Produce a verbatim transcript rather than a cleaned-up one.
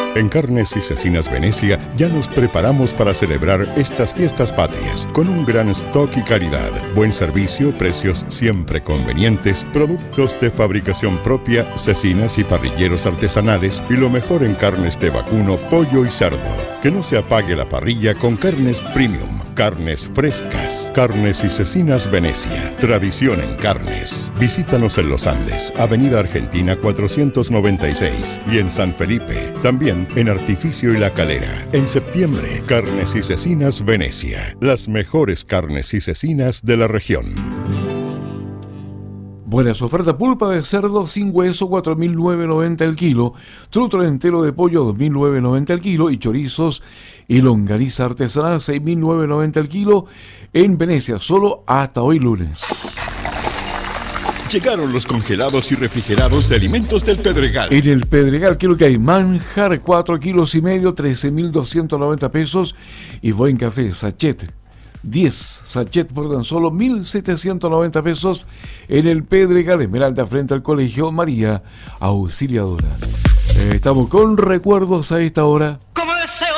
En Carnes y Cecinas Venecia ya nos preparamos para celebrar estas fiestas patrias con un gran stock y calidad, buen servicio, precios siempre convenientes, productos de fabricación propia, cecinas y parrilleros artesanales y lo mejor en carnes de vacuno, pollo y cerdo. Que no se apague la parrilla con carnes premium, carnes frescas. Carnes y Cecinas Venecia, tradición en carnes. Visítanos en Los Andes, Avenida Argentina cuatrocientos noventa y seis y en San Felipe, también en Artificio y La Calera. En septiembre, Carnes y Cecinas Venecia, las mejores carnes y cecinas de la región. Buenas ofertas: pulpa de cerdo sin hueso cuatro mil novecientos noventa el kilo, trutro entero de pollo dos mil novecientos noventa el kilo y chorizos y longaniza artesanal seis mil novecientos noventa el kilo en Venecia, solo hasta hoy lunes. Llegaron los congelados y refrigerados de alimentos del Pedregal. En el Pedregal, ¿qué es lo que hay? Manjar cuatro kilos y medio, trece mil doscientos noventa pesos, y buen café sachet diez sachet por tan solo mil setecientos noventa pesos en el Pedregal, Esmeralda, frente al Colegio María Auxiliadora. Eh, estamos con recuerdos a esta hora.